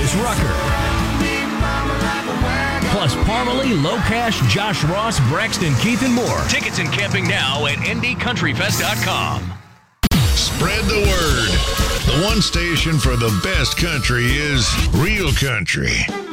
Chris Rucker. Plus Parmalee, Low Cash, Josh Ross, Braxton, Keith, and more. Tickets and camping now at ndcountryfest.com. Spread the word. The one station for the best country is Real Country.